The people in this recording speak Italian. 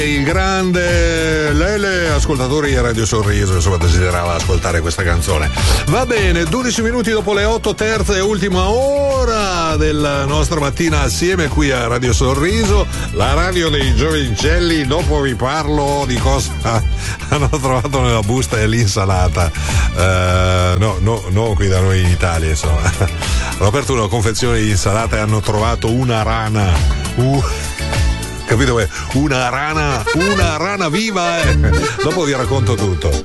Il grande Lele, ascoltatori di Radio Sorriso, insomma, desiderava ascoltare questa canzone. Va bene, 12 minuti dopo le 8, terza e ultima ora della nostra mattina assieme qui a Radio Sorriso, la radio dei giovincelli. Dopo vi parlo di cosa hanno trovato nella busta dell'insalata. No, qui da noi in Italia, insomma. Hanno aperto una confezione di insalata e hanno trovato una rana. Capito? Una rana viva, Dopo vi racconto tutto.